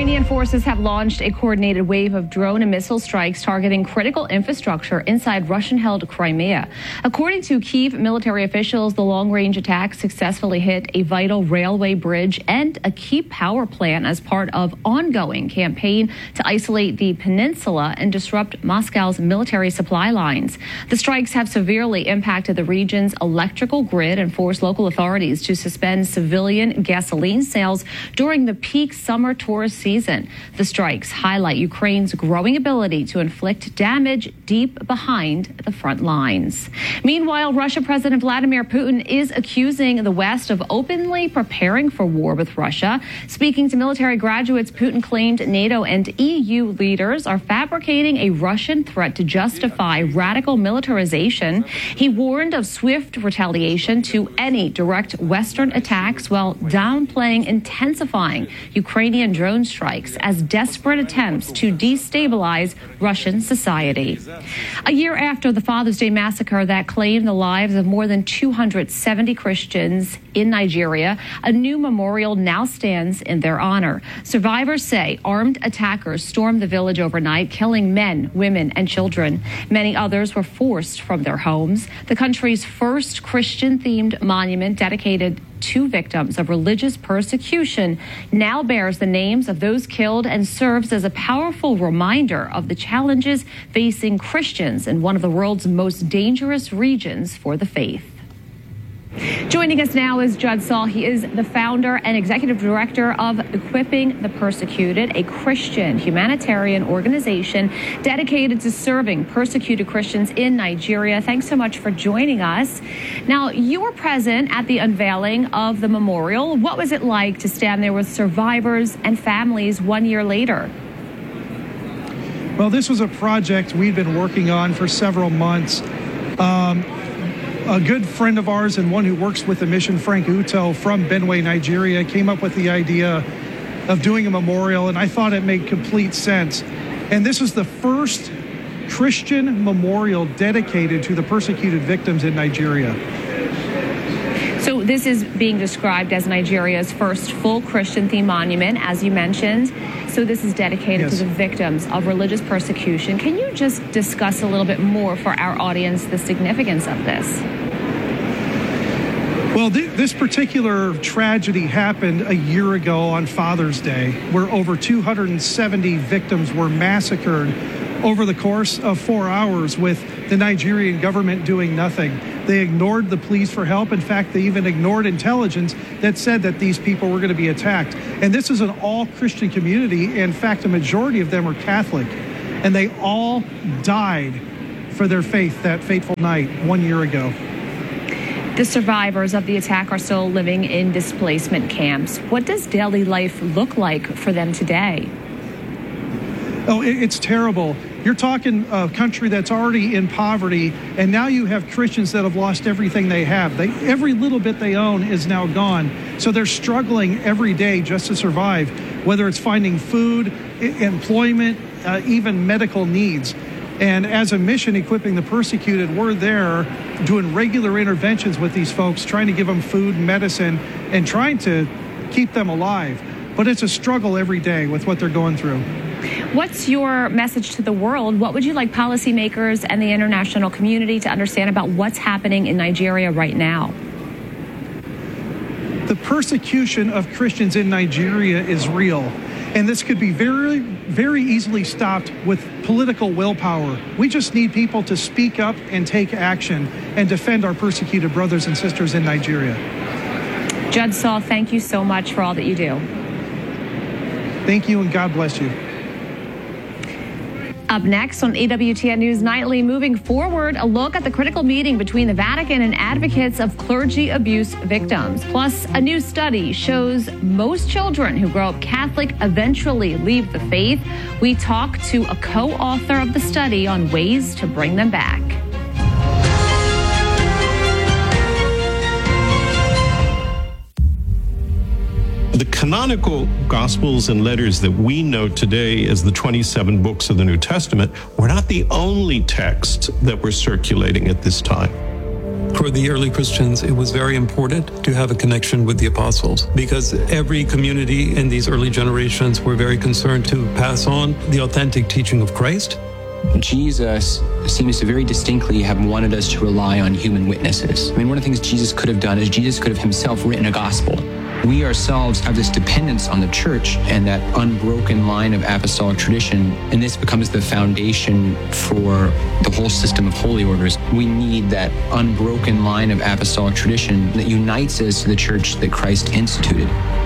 Ukrainian forces have launched a coordinated wave of drone and missile strikes targeting critical infrastructure inside Russian-held Crimea. According to Kyiv military officials, the long-range attack successfully hit a vital railway bridge and a key power plant as part of ongoing campaign to isolate the peninsula and disrupt Moscow's military supply lines. The strikes have severely impacted the region's electrical grid and forced local authorities to suspend civilian gasoline sales during the peak summer tourist season. The strikes highlight Ukraine's growing ability to inflict damage deep behind the front lines. Meanwhile, Russian President Vladimir Putin is accusing the West of openly preparing for war with Russia. Speaking to military graduates, Putin claimed NATO and EU leaders are fabricating a Russian threat to justify radical militarization. He warned of swift retaliation to any direct Western attacks while downplaying intensifying Ukrainian drone strikes as desperate attempts to destabilize Russian society. A year after the Father's Day massacre that claimed the lives of more than 270 Christians in Nigeria, a new memorial now stands in their honor. Survivors say armed attackers stormed the village overnight, killing men, women, and children. Many others were forced from their homes. The country's first Christian-themed monument dedicated to victims of religious persecution now bears the names of those killed and serves as a powerful reminder of the challenges facing Christians in one of the world's most dangerous regions for the faith. Joining us now is Judd Saul. He is the founder and executive director of Equipping the Persecuted, a Christian humanitarian organization dedicated to serving persecuted Christians in Nigeria. Thanks so much for joining us. Now, you were present at the unveiling of the memorial. What was it like to stand there with survivors and families 1 year later? Well, this was a project we'd been working on for several months. A good friend of ours and one who works with the mission, Frank Uto from Benue, Nigeria, came up with the idea of doing a memorial, and I thought it made complete sense. And this is the first Christian memorial dedicated to the persecuted victims in Nigeria. So this is being described as Nigeria's first full Christian-themed monument, as you mentioned. So this is dedicated to the victims of religious persecution. Can you just discuss a little bit more for our audience the significance of this? Well, this particular tragedy happened a year ago on Father's Day, where over 270 victims were massacred over the course of 4 hours with the Nigerian government doing nothing. They ignored the pleas for help. In fact, they even ignored intelligence that said that these people were going to be attacked. And this is an all-Christian community. In fact, a majority of them are Catholic. And they all died for their faith that fateful night 1 year ago. The survivors of the attack are still living in displacement camps. What does daily life look like for them today? Oh, it's terrible. You're talking a country that's already in poverty, and now you have Christians that have lost everything they have. Every little bit they own is now gone. So they're struggling every day just to survive, whether it's finding food, employment, even medical needs. And as a mission, Equipping the Persecuted, we're there doing regular interventions with these folks, trying to give them food, medicine, and trying to keep them alive. But it's a struggle every day with what they're going through. What's your message to the world? What would you like policymakers and the international community to understand about what's happening in Nigeria right now? The persecution of Christians in Nigeria is real, and this could be very, very easily stopped with political willpower. We just need people to speak up and take action and defend our persecuted brothers and sisters in Nigeria. Judd Saul, thank you so much for all that you do. Thank you, and God bless you. Up next on EWTN News Nightly, moving forward, a look at the critical meeting between the Vatican and advocates of clergy abuse victims. Plus, a new study shows most children who grow up Catholic eventually leave the faith. We talk to a co-author of the study on ways to bring them back. The canonical Gospels and letters that we know today as the 27 books of the New Testament were not the only texts that were circulating at this time. For the early Christians, it was very important to have a connection with the apostles because every community in these early generations were very concerned to pass on the authentic teaching of Christ. Jesus seems to very distinctly have wanted us to rely on human witnesses. I mean, one of the things Jesus could have done is Jesus could have himself written a gospel. We ourselves have this dependence on the church and that unbroken line of apostolic tradition, and this becomes the foundation for the whole system of holy orders. We need that unbroken line of apostolic tradition that unites us to the church that Christ instituted.